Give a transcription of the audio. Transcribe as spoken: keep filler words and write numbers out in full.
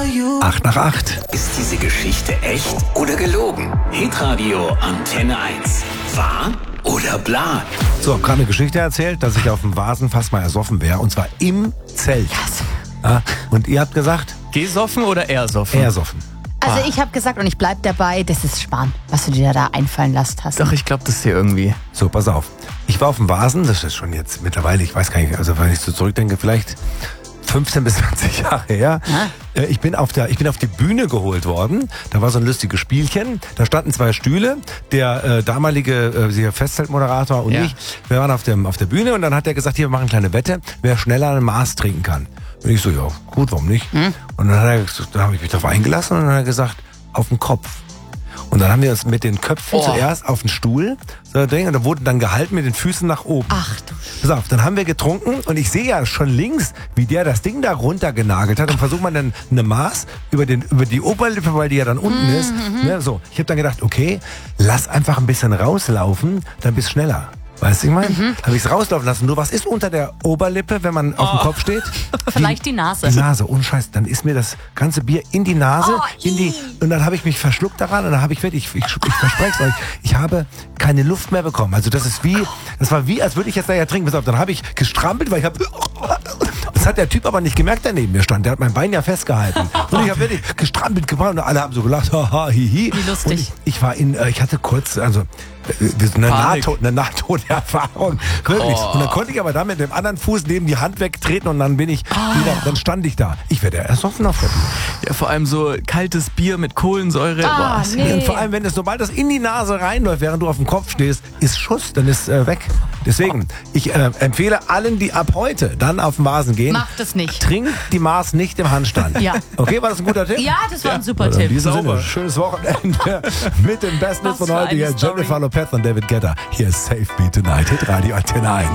acht nach acht. Ist diese Geschichte echt oder gelogen? Hitradio Antenne eins. Wahr oder bla? So, hab gerade eine Geschichte erzählt, dass ich auf dem Vasen fast mal ersoffen wäre. Und zwar im Zelt. Ja, und ihr habt gesagt, Gesoffen oder ersoffen? ersoffen. Also ich habe gesagt und ich bleib dabei, das ist Schmarrn, was du dir da einfallen lassen hast. Doch, ich glaube, das ist hier irgendwie. So, pass auf. Ich war auf dem Vasen, das ist schon jetzt mittlerweile, ich weiß gar nicht, also wenn ich so zurückdenke, vielleicht fünfzehn bis zwanzig Jahre her. Ja. Ich bin auf der, ich bin auf die Bühne geholt worden. Da war so ein lustiges Spielchen. Da standen zwei Stühle. Der äh, damalige äh, Festzeltmoderator und Ja. ich, wir waren auf, dem, auf der Bühne und dann hat er gesagt, hier, wir machen eine kleine Wette, wer schneller ein Maß trinken kann. Und ich so, ja, gut, warum nicht? Hm? Und dann hat er, da habe ich mich darauf eingelassen und dann hat er gesagt, auf den Kopf. Und dann haben wir uns mit den Köpfen Oh. zuerst auf den Stuhl, so ein Ding, und da wurden dann gehalten mit den Füßen nach oben. Ach du Pass auf, dann haben wir getrunken und ich sehe ja schon links, wie der das Ding da runtergenagelt hat und versucht man dann eine Maß über, den, über die Oberlippe, weil die ja dann unten Mhm. ist. Ne, so, ich habe dann gedacht, okay, lass einfach ein bisschen rauslaufen, dann bist du schneller. Weißt du, ich meine? Mhm. Habe ich es rauslaufen lassen. Nur was ist unter der Oberlippe, wenn man auf dem Kopf steht? Vielleicht die Nase. Die Nase, ohne Scheiß. Dann ist mir das ganze Bier in die Nase, Oh, in die, und dann habe ich mich verschluckt daran und dann habe ich wirklich, ich, ich, ich verspreche es euch, ich habe keine Luft mehr bekommen. Also das ist wie, das war wie, als würde ich jetzt da ja trinken. Pass auf, dann habe ich gestrampelt, weil ich habe, das hat der Typ aber nicht gemerkt, der neben mir stand. Der hat mein Bein ja festgehalten. Und ich habe wirklich gestrampelt gemacht und alle haben so gelacht, haha, hihi. Wie lustig. Und ich, ich war in, äh, ich hatte kurz, also, äh, eine, Panik. Nahto- eine Nahtoderfahrung. Wirklich. Oh. Und dann konnte ich aber da mit dem anderen Fuß neben die Hand wegtreten und dann bin ich wieder, dann stand ich da. Ich werde ersoffen auf der Bühne. Ja, vor allem so kaltes Bier mit Kohlensäure. Ah, Boah, ist- nee. Und vor allem, wenn es, sobald das in die Nase reinläuft, während du auf dem Kopf stehst, ist Schuss, dann ist äh, weg. Deswegen, ich äh, empfehle allen, die ab heute dann auf den Vasen gehen, Macht es nicht. trinkt die Maß nicht im Handstand. Ja. Okay, war das ein guter Tipp? Ja, das war ein super Also in Tipp. diesem Sauber. Sinne, schönes Wochenende mit den Besten Was von für heute. eine Hier Story. Jennifer Lopez und David Guetta. Hier ist Safe Beat Tonight, Hit Radio Antenne eins.